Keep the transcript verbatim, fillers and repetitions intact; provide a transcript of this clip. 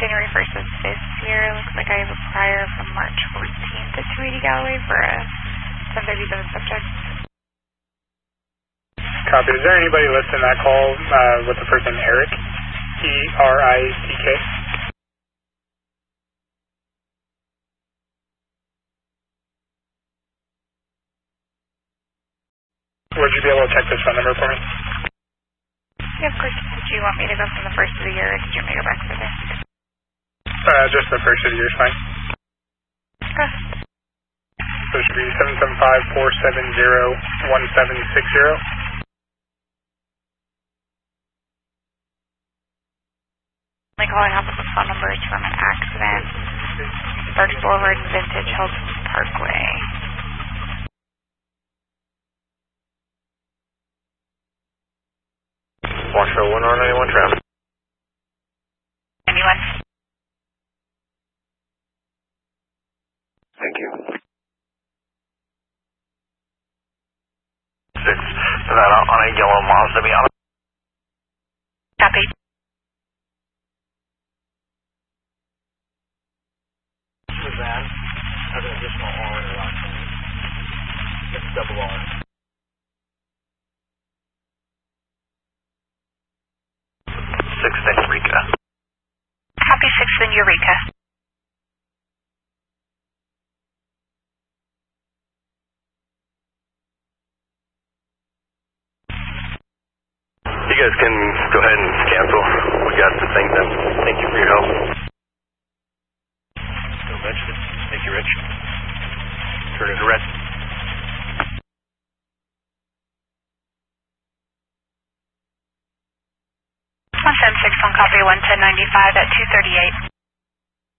January first of this year. Looks like I have a prior from March fourteenth at two eighty Galloway for a seven thirty-seven subject. Copy. Is there anybody listed in that call uh, with the first name Eric? E R I C K? Would you be able to check this phone number for me? Yeah, of course. Did you want me to go from the first of the year, or did you want me to go back further? Uh, just the first of the year is fine. Okay. So it should be seven seven five, four seven zero, one seven six zero. The only call I have with the phone number is from an accident. Burke Boulevard and Vintage Hilton Parkway. Washoe one R ninety-one traffic. ninety-one. Thank you. Six. So that on a yellow Mazda Miata. Copy. The van has an additional R in the last name. It's double R. Six in Eureka. Copy six in Eureka. You guys can go ahead and cancel. We got to thank them. Thank you for your help. Go Rich. Thank you, Rich. Turn it to red. one seven six, on copy one ten ninety-five at two thirty-eight.